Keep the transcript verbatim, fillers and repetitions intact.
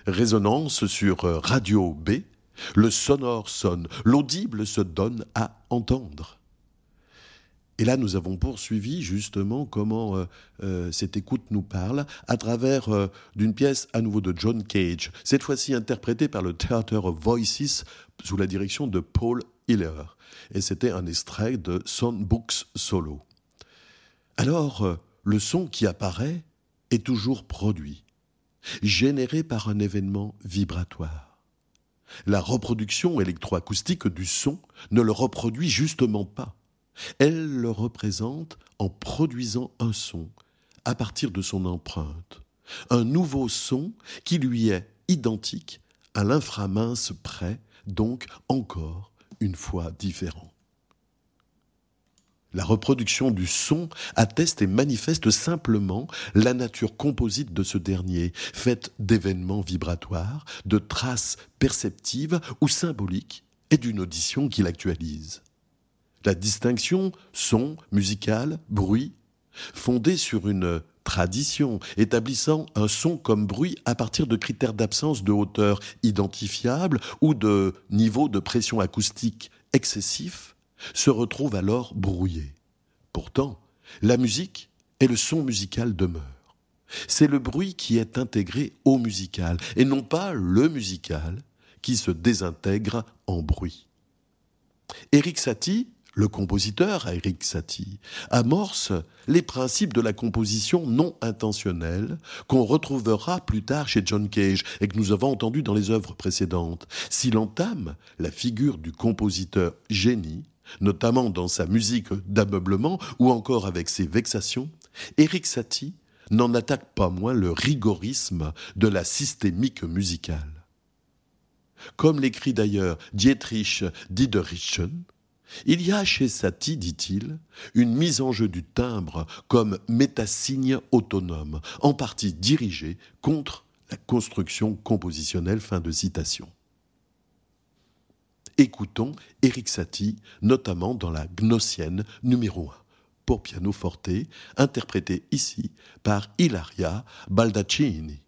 Résonance sur Radio B, le sonore sonne, l'audible se donne à entendre. Et là, nous avons poursuivi justement comment euh, euh, cette écoute nous parle à travers euh, d'une pièce à nouveau de John Cage, cette fois-ci interprétée par le Theatre of Voices sous la direction de Paul Hiller. Et c'était un extrait de Songbooks Solo. Alors, euh, le son qui apparaît est toujours produit, généré par un événement vibratoire. La reproduction électroacoustique du son ne le reproduit justement pas. Elle le représente en produisant un son à partir de son empreinte. Un nouveau son qui lui est identique à l'inframince près, donc encore une fois différent. La reproduction du son atteste et manifeste simplement la nature composite de ce dernier, faite d'événements vibratoires, de traces perceptives ou symboliques et d'une audition qui l'actualise. La distinction son, musical, bruit, fondée sur une tradition établissant un son comme bruit à partir de critères d'absence de hauteur identifiables ou de niveau de pression acoustique excessif, se retrouve alors brouillée. Pourtant, la musique et le son musical demeurent. C'est le bruit qui est intégré au musical et non pas le musical qui se désintègre en bruit. Erik Satie, le compositeur Erik Satie, amorce les principes de la composition non intentionnelle qu'on retrouvera plus tard chez John Cage et que nous avons entendu dans les œuvres précédentes. S'il entame la figure du compositeur génie, notamment dans sa musique d'ameublement ou encore avec ses vexations, Erik Satie n'en attaque pas moins le rigorisme de la systémique musicale. Comme l'écrit d'ailleurs Dietrich Diederiksen, il y a chez Satie, dit-il, une mise en jeu du timbre comme métassigne autonome, en partie dirigée contre la construction compositionnelle. Fin de citation. Écoutons Erik Satie, notamment dans la Gnossienne numéro un, pour piano forte, interprétée ici par Ilaria Baldaccini.